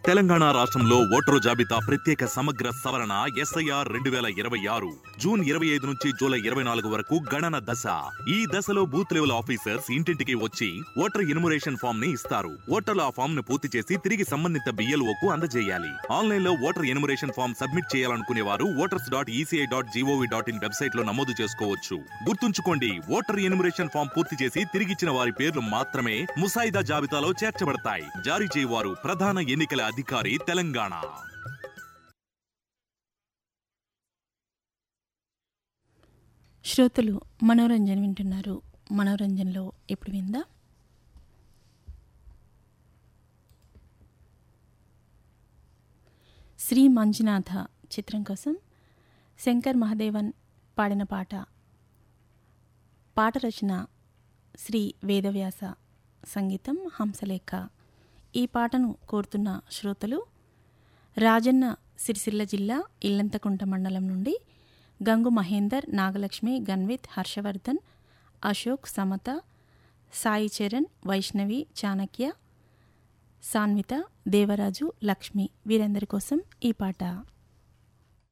తెలంగాణ రాష్ట్రంలో ఓటరు జాబితా ప్రత్యేక సమగ్ర సవరణ SIR 2026 జూన్ 25 నుంచి జూలై 24 వరకు గణన దశ. ఈ దశలో బూత్ లెవెల్ ఆఫీసర్స్ ఇంటింటికి వచ్చి ఓటర్ ఎన్యుమరేషన్ ఫామ్ ని ఇస్తారు. ఓటర్లు ఆ ఫామ్ ను పూర్తి చేసి తిరిగి సంబంధిత BLOకు అందజేయాలి. ఆన్లైన్ లో ఓటర్ ఎన్యుమరేషన్ ఫామ్ సబ్మిట్ చేయాలనుకునే వారు voters.eci.gov.in వెబ్సైట్ లో నమోదు చేసుకోవచ్చు. గుర్తుంచుకోండి, ఓటర్ ఎన్యుమరేషన్ ఫామ్ పూర్తి చేసి తిరిగిచ్చిన వారి పేర్లు మాత్రమే ముసాయిదా జాబితాలో చేర్చబడతాయి. జారీ చేయవారు ప్రధాన ఎన్నికల అధికారి తెలంగాణ. శ్రోతలు మనోరంజన్ వింటున్నారు. మనోరంజన్లో ఇప్పుడు విందా శ్రీ మంజునాథ చిత్రం కోసం శంకర్ మహదేవన్ పాడిన పాట రచన శ్రీ వేదవ్యాస, సంగీతం హంసలేఖ. ఈ పాటను కోరుతున్న శ్రోతలు రాజన్న సిరిసిల్ల జిల్లా ఇల్లంతకుంట మండలం నుండి గంగు మహేందర్, నాగలక్ష్మి, గన్విత్, హర్షవర్ధన్, అశోక్, సమత, సాయి చరణ్, వైష్ణవి, చాణక్య, సాన్విత, దేవరాజు, లక్ష్మి వీరందరి కోసం ఈ పాట.